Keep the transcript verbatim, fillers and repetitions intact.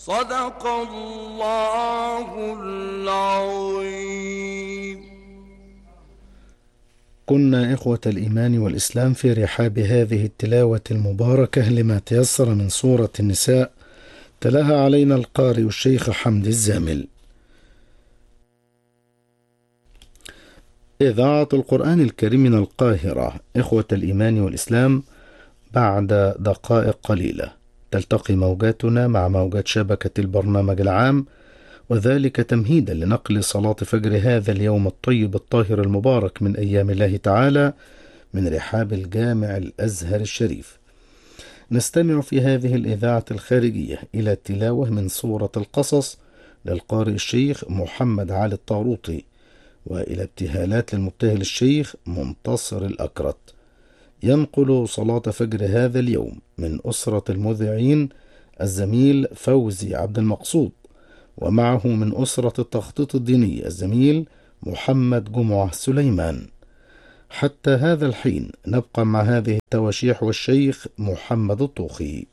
صدق الله العظيم. كنا إخوة الإيمان والإسلام في رحاب هذه التلاوة المباركة لما تيسر من سورة النساء، تلاها علينا القارئ الشيخ حمد الزامل. إذاعة القرآن الكريم من القاهرة. إخوة الإيمان والإسلام، بعد دقائق قليلة تلتقي موجاتنا مع موجات شبكة البرنامج العام، وذلك تمهيدا لنقل صلاة فجر هذا اليوم الطيب الطاهر المبارك من أيام الله تعالى من رحاب الجامع الأزهر الشريف. نستمع في هذه الإذاعة الخارجية إلى تلاوة من سورة القصص للقارئ الشيخ محمد علي الطاروطي، وإلى ابتهالات للمبتهل الشيخ منتصر الأكرت. ينقل صلاة فجر هذا اليوم من أسرة المذيعين الزميل فوزي عبد المقصود، ومعه من أسرة التخطيط الديني الزميل محمد جمعة سليمان. حتى هذا الحين نبقى مع هذه التواشيح والشيخ محمد الطوخي.